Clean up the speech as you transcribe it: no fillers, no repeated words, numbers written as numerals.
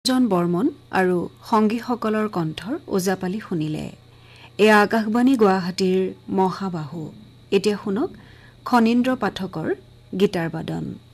জন বৰ্মন আৰু সংগীসকলৰ কণ্ঠৰ ওজাপালি শুনিলে। এয়া আকাশবাণী গুৱাহাটীৰ মহাবাহু। এতিয়া শুনক খনীন্দ্ৰ পাঠকৰ গীটাৰ বাদন।